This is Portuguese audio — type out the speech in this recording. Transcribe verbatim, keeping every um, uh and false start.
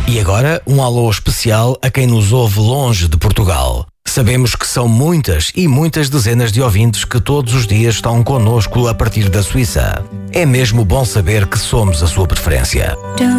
E agora, um alô especial a quem nos ouve longe de Portugal. Sabemos que são muitas e muitas dezenas de ouvintes que todos os dias estão connosco a partir da Suíça. É mesmo bom saber que somos a sua preferência.